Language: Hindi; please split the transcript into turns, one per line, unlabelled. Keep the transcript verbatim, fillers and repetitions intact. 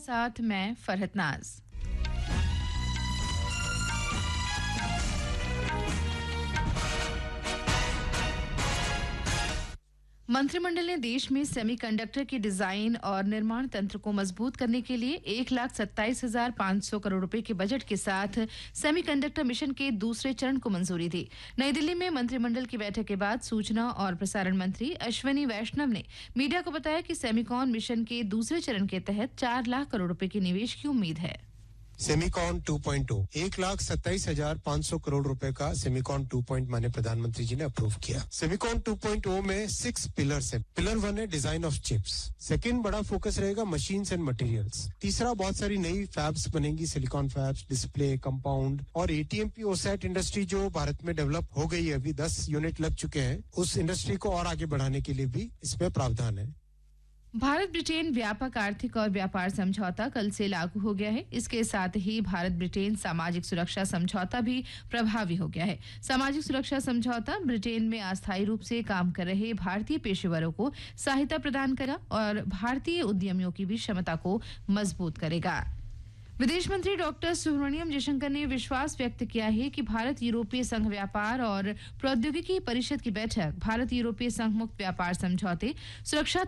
साथ मैं फरहत नाज। मंत्रिमंडल ने देश में सेमीकंडक्टर के डिजाइन और निर्माण तंत्र को मजबूत करने के लिए एक लाख सत्ताईस हजार पाँच सौ करोड़ रुपए के बजट के साथ सेमीकंडक्टर मिशन के दूसरे चरण को मंजूरी दी। नई दिल्ली में मंत्रिमंडल की बैठक के बाद सूचना और प्रसारण मंत्री अश्विनी वैष्णव ने मीडिया को बताया कि सेमीकॉन मिशन के दूसरे चरण के तहत चार लाख करोड़ रुपए के निवेश की उम्मीद है।
सेमीकॉन टू पॉइंट ओ एक लाख सत्ताईस हजार पाँच सौ करोड़ रुपए का सेमीकॉन टू पॉइंट माने प्रधानमंत्री जी ने अप्रूव किया। सेमीकॉन टू पॉइंट ओ में सिक्स पिलर्स है। पिलर वन है डिजाइन ऑफ चिप्स, सेकंड बड़ा फोकस रहेगा मशीन्स एंड मटेरियल्स, तीसरा बहुत सारी नई फैब्स बनेंगी, सिलिकॉन फैब्स, डिस्प्ले, कंपाउंड और एटीएमपी ओसैट इंडस्ट्री जो भारत में डेवलप हो गई है, अभी दस यूनिट लग चुके हैं, उस इंडस्ट्री को और आगे बढ़ाने के लिए भी इसमें प्रावधान है।
भारत ब्रिटेन व्यापक आर्थिक और व्यापार समझौता कल से लागू हो गया है। इसके साथ ही भारत ब्रिटेन सामाजिक सुरक्षा समझौता भी प्रभावी हो गया है। सामाजिक सुरक्षा समझौता ब्रिटेन में अस्थायी रूप से काम कर रहे भारतीय पेशेवरों को सहायता प्रदान करेगा और भारतीय उद्यमियों की भी क्षमता को मजबूत करेगा। विदेश मंत्री डॉक्टर सुब्रमण्यम जयशंकर ने विश्वास व्यक्त किया है कि भारत यूरोपीय संघ व्यापार और प्रौद्योगिकी परिषद की बैठक भारत यूरोपीय संघ मुक्त व्यापार समझौते, सुरक्षा